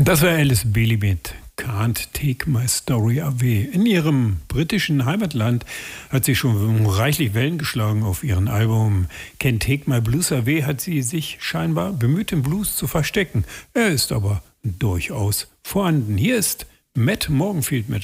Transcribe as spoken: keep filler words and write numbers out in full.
Das war Alice Bailey mit Can't Take My Story Away. In ihrem britischen Heimatland hat sie schon reichlich Wellen geschlagen. Auf ihrem Album Can't Take My Blues Away hat sie sich scheinbar bemüht, den Blues zu verstecken. Er ist aber durchaus vorhanden. Hier ist Matt Morganfield mit